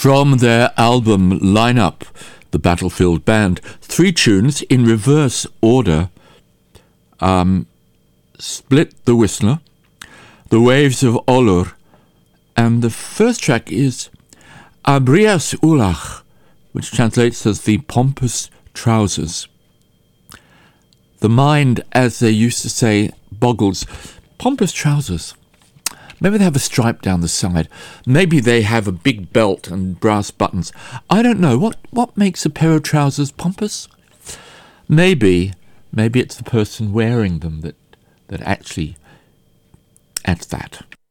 From their album lineup, the Battlefield Band, 3 tunes in reverse order. Split the Whistler, The Waves of Olur, and the first track is Abrias Ulach, which translates as the pompous trousers. The mind, as they used to say, boggles. Pompous trousers. Maybe they have a stripe down the side. Maybe they have a big belt and brass buttons. I don't know. What makes a pair of trousers pompous? Maybe it's the person wearing them that actually adds that.